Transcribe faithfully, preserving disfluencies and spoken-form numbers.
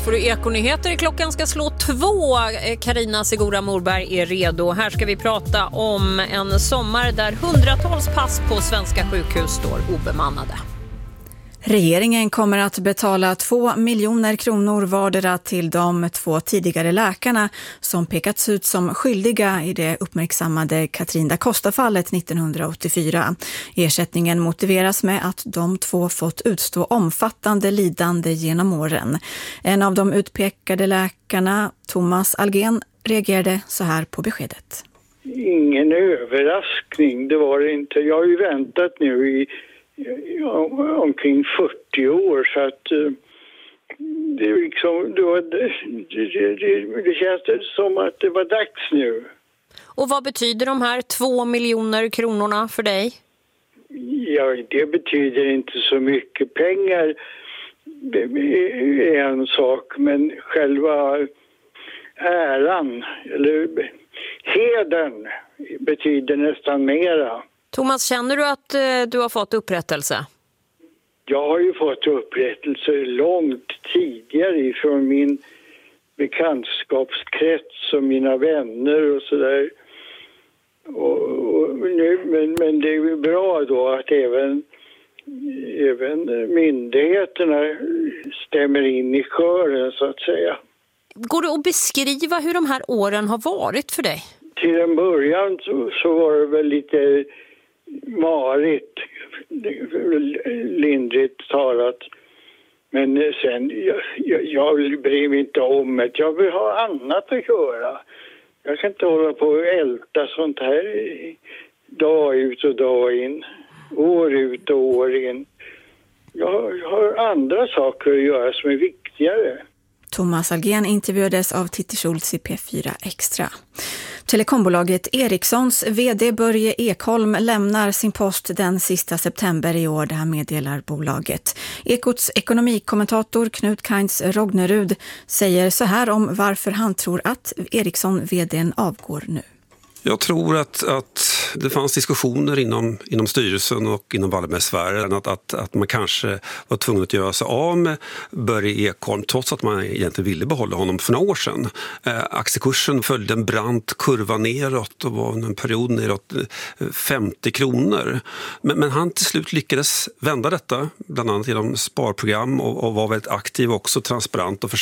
För Ekonyheter klockan ska slå två. Carina Segura Morberg är redo. Här ska vi prata om en sommar där hundratals pass på svenska sjukhus står obemannade. Regeringen kommer att betala två miljoner kronor vardera till de två tidigare läkarna som pekats ut som skyldiga i det uppmärksammade Katrin da Costa-fallet nittonhundraåttiofyra. Ersättningen motiveras med att de två fått utstå omfattande lidande genom åren. En av de utpekade läkarna, Thomas Algen, reagerade så här på beskedet. Ingen överraskning, det var det inte. Jag har ju väntat nu i omkring fyrtio år, så att uh, det, är liksom, det, var, det, det, det, det känns som att det var dags nu. Och vad betyder de här två miljoner kronorna för dig? Ja, det betyder inte så mycket pengar. Det är en sak, men själva äran eller hedern betyder nästan mera. Thomas, känner du att eh, du har fått upprättelse? Jag har ju fått upprättelse långt tidigare ifrån min bekantskapskrets och mina vänner och sådär. Och, och nu, men, men det är ju bra då att även, även myndigheterna stämmer in i kören, så att säga. Går det att beskriva hur de här åren har varit för dig? Till en början så, så var det väl lite marigt, lindrigt talat. Men sen, jag, jag, jag bryr mig inte om det. Jag vill ha annat att göra. Jag kan inte hålla på och älta sånt här dag ut och dag in. År ut och år in. Jag, jag har andra saker att göra som är viktigare. Thomas Algen intervjuades av Titti Schultz i P fyra Extra. Telekombolaget Ericssons vd Börje Ekholm lämnar sin post den sista september i år, det här meddelar bolaget. Ekots ekonomikommentator Knut Kainz Rognerud säger så här om varför han tror att Ericsson-vdn avgår nu. Jag tror att, att det fanns diskussioner inom, inom styrelsen och inom Wallenbergsfären att, att, att man kanske var tvungen att göra sig av med Börje Ekholm trots att man egentligen ville behålla honom för några år sedan. Eh, aktiekursen följde en brant kurva neråt och var en period neråt femtio kronor. Men, men han till slut lyckades vända detta, bland annat genom sparprogram och, och var väldigt aktiv också, transparent och